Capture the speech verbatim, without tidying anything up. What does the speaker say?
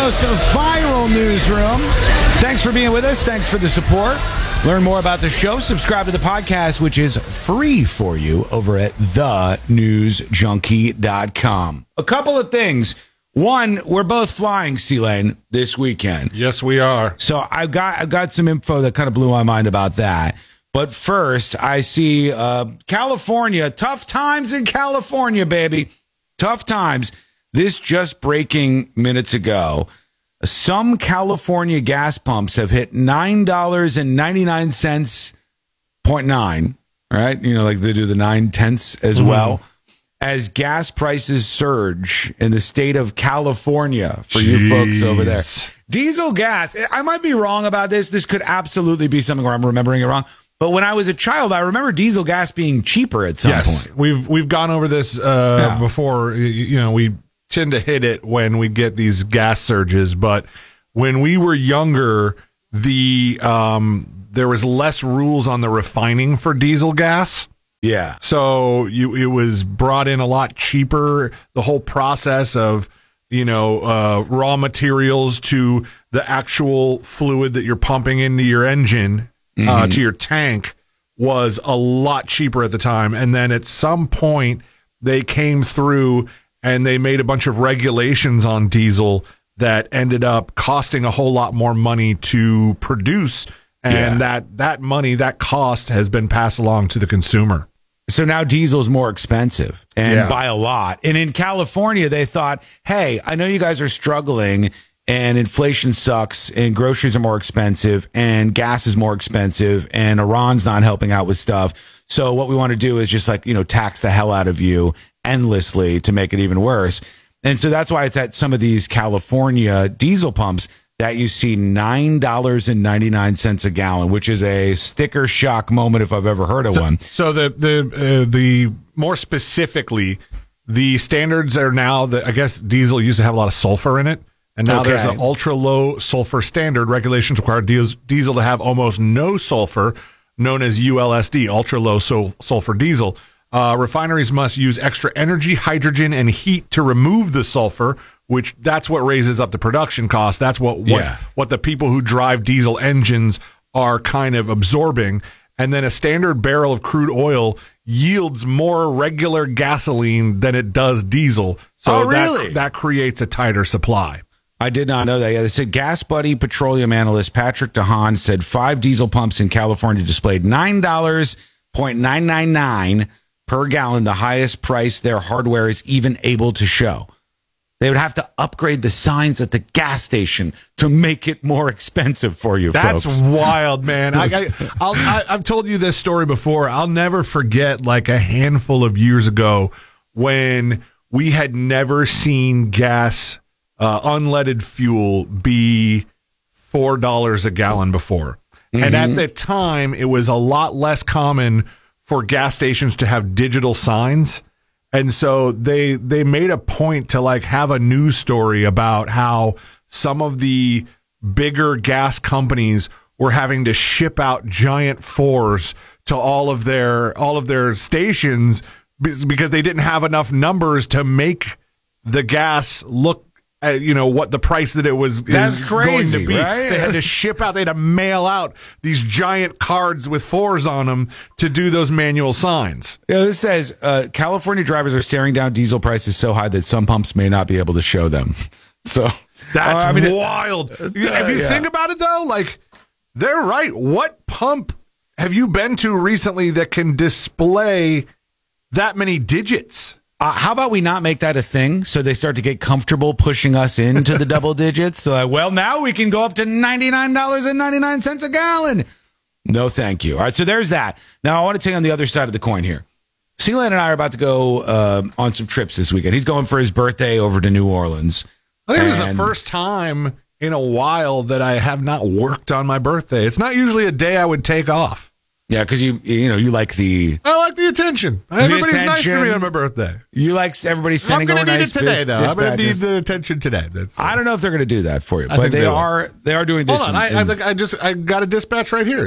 host of Viral Newsroom. Thanks for being with us. Thanks for the support. Learn more about the show. Subscribe to the podcast, which is free for you over at the news junkie dot com. A couple of things. One, we're both flying, C-Lane, this weekend. Yes, we are. So I've got I've got some info that kind of blew my mind about that. But first, I see uh, California. Tough times in California, baby. Tough times. This just breaking minutes ago. Some California gas pumps have hit nine dollars and ninety-nine cents, point nine, right? You know, like they do the nine tenths as mm-hmm. well. As gas prices surge in the state of California for Jeez. you folks over there. Diesel gas, I might be wrong about this. This could absolutely be something where I'm remembering it wrong. But when I was a child, I remember diesel gas being cheaper at some yes, point. We've we've gone over this uh, yeah. before. You know, we tend to hit it when we get these gas surges. But when we were younger, the um, there was less rules on the refining for diesel gas. Yeah. So you it was brought in a lot cheaper. The whole process of, you know, uh, raw materials to the actual fluid that you're pumping into your engine, mm-hmm. uh, to your tank, was a lot cheaper at the time. And then at some point they came through and they made a bunch of regulations on diesel that ended up costing a whole lot more money to produce. And yeah. that, that money, that cost has been passed along to the consumer. So now diesel's more expensive, and yeah. by a lot. And in California, they thought, hey, I know you guys are struggling and inflation sucks and groceries are more expensive and gas is more expensive and Iran's not helping out with stuff. So what we want to do is just like, you know, tax the hell out of you endlessly to make it even worse. And so that's why it's at some of these California diesel pumps that you see nine dollars and ninety-nine cents a gallon, which is a sticker shock moment if I've ever heard of so, one. So the the uh, the more specifically, the standards are now that I guess diesel used to have a lot of sulfur in it, and now okay. there's an ultra low sulfur standard. Regulations require diesel to have almost no sulfur, known as U L S D, ultra low sulfur diesel. Uh, refineries must use extra energy, hydrogen, and heat to remove the sulfur, which that's what raises up the production cost. That's what what, yeah. what the people who drive diesel engines are kind of absorbing. And then a standard barrel of crude oil yields more regular gasoline than it does diesel. So oh, really? that, that creates a tighter supply. I did not know that. Yeah, they said Gas Buddy petroleum analyst Patrick DeHaan said five diesel pumps in California displayed nine dollars and nine nine nine per gallon, the highest price their hardware is even able to show. They would have to upgrade the signs at the gas station to make it more expensive for you, That's folks. That's wild, man. I, I, I'll, I, I've told you this story before. I'll never forget, like a handful of years ago, when we had never seen gas, uh, unleaded fuel, be four dollars a gallon before. Mm-hmm. And at the time, it was a lot less common for gas stations to have digital signs. And so they they made a point to like have a news story about how some of the bigger gas companies were having to ship out giant fours to all of their all of their stations because they didn't have enough numbers to make the gas look at, you know, what the price that it was That's is crazy, going to be. Right? They had to ship out, they had to mail out these giant cards with fours on them to do those manual signs. Yeah, this says uh, California drivers are staring down diesel prices so high that some pumps may not be able to show them. So that's uh, I mean, wild. It, uh, if you yeah. think about it, though, like they're right. What pump have you been to recently that can display that many digits? Uh, how about we not make that a thing so they start to get comfortable pushing us into the double digits? So, like, well, now we can go up to ninety-nine dollars and ninety-nine cents a gallon. No, thank you. All right, so there's that. Now, I want to take on the other side of the coin here. C-Lan and I are about to go uh, on some trips this weekend. He's going for his birthday over to New Orleans. I think and- this is the first time in a while that I have not worked on my birthday. It's not usually a day I would take off. Yeah, because you you know you like the I like the attention. The Everybody's attention. nice to me on my birthday. You like everybody sending over I'm going to need nice it today, bis- though. I'm going to need dispatches. the attention today. That's, uh, I don't know if they're going to do that for you, I but think they, they will. are they are doing this. Hold on, in- I, I in- think I just I got a dispatch right here.